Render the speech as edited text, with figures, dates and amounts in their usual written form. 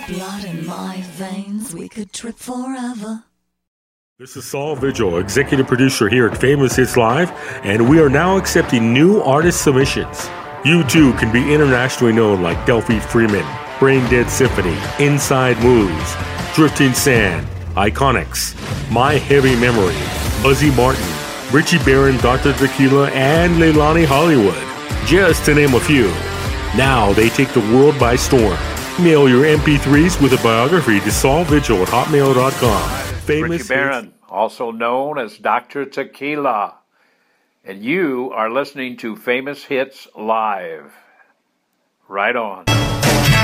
blood in my veins, we could trip forever. This is Saul Vigil, executive producer here at Famous Hits Live, and we are now accepting new artist submissions. You too can be internationally known like Delphi Freeman, Brain Dead Symphony, Inside Moves, Drifting Sand, Iconics, My Heavy Memory, Buzzy Martin, Richie Barron, Dr. Tequila, and Leilani Hollywood, just to name a few. Now they take the world by storm. Mail your MP3s with a biography to saulvigil@hotmail.com. Richie Barron, also known as Dr. Tequila. And you are listening to Famous Hits Live. Right on.